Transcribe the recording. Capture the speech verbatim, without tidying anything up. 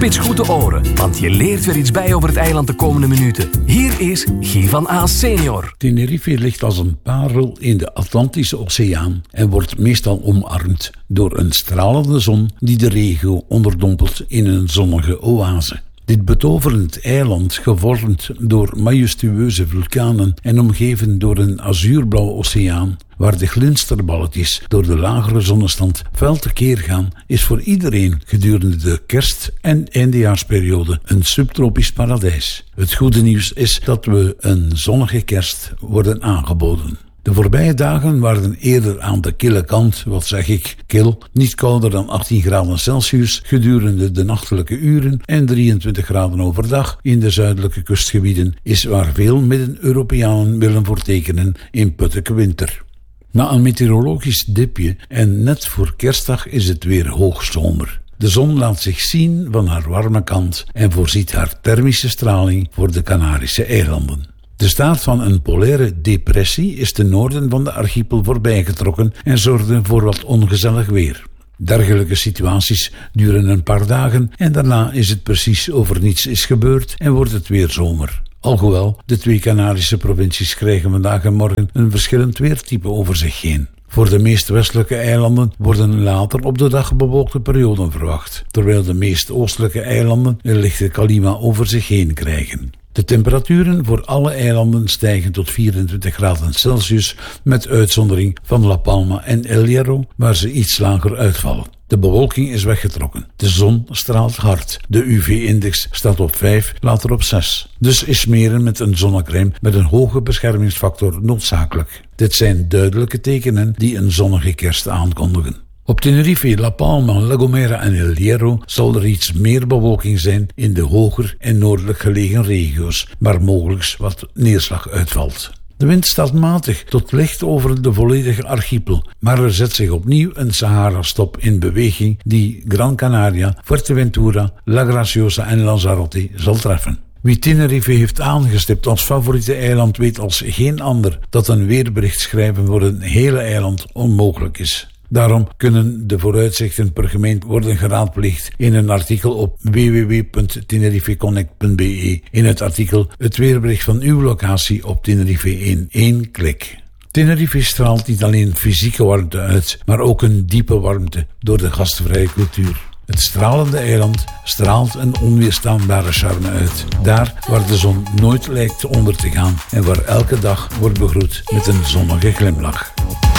Spits goed de oren, want je leert weer iets bij over het eiland de komende minuten. Hier is Guy van Aast senior. Tenerife ligt als een parel in de Atlantische Oceaan en wordt meestal omarmd door een stralende zon die de regio onderdompelt in een zonnige oase. Dit betoverend eiland, gevormd door majestueuze vulkanen en omgeven door een azuurblauwe oceaan, waar de glinsterballetjes door de lagere zonnestand fel tekeer gaan, is voor iedereen gedurende de kerst- en eindejaarsperiode een subtropisch paradijs. Het goede nieuws is dat we een zonnige kerst worden aangeboden. De voorbije dagen waren eerder aan de kille kant, wat zeg ik, kil, niet kouder dan achttien graden Celsius gedurende de nachtelijke uren en drieëntwintig graden overdag in de zuidelijke kustgebieden, is waar veel Midden-Europeanen willen voor tekenen in putteke winter. Na een meteorologisch dipje en net voor kerstdag is het weer hoogzomer. De zon laat zich zien van haar warme kant en voorziet haar thermische straling voor de Canarische eilanden. De staart van een polaire depressie is ten noorden van de archipel voorbijgetrokken en zorgde voor wat ongezellig weer. Dergelijke situaties duren een paar dagen en daarna is het precies of er niets is gebeurd en wordt het weer zomer. Alhoewel, de twee Canarische provincies krijgen vandaag en morgen een verschillend weertype over zich heen. Voor de meest westelijke eilanden worden later op de dag bewolkte perioden verwacht, terwijl de meest oostelijke eilanden een lichte kalima over zich heen krijgen. De temperaturen voor alle eilanden stijgen tot vierentwintig graden Celsius, met uitzondering van La Palma en El Hierro, waar ze iets lager uitvallen. De bewolking is weggetrokken. De zon straalt hard. De U V-index staat op vijf, later op zes. Dus is smeren met een zonnecrème met een hoge beschermingsfactor noodzakelijk. Dit zijn duidelijke tekenen die een zonnige kerst aankondigen. Op Tenerife, La Palma, La Gomera en El Hierro zal er iets meer bewolking zijn in de hoger en noordelijk gelegen regio's, waar mogelijk wat neerslag uitvalt. De wind staat matig tot licht over de volledige archipel, maar er zet zich opnieuw een Sahara-stop in beweging die Gran Canaria, Fuerteventura, La Graciosa en Lanzarote zal treffen. Wie Tenerife heeft aangestipt als favoriete eiland weet als geen ander dat een weerbericht schrijven voor een hele eiland onmogelijk is. Daarom kunnen de vooruitzichten per gemeente worden geraadpleegd in een artikel op w w w punt tenerife connect punt b e. In het artikel het weerbericht van uw locatie op Tenerife in één klik. Tenerife straalt niet alleen fysieke warmte uit, maar ook een diepe warmte door de gastvrije cultuur. Het stralende eiland straalt een onweerstaanbare charme uit. Daar waar de zon nooit lijkt onder te gaan en waar elke dag wordt begroet met een zonnige glimlach.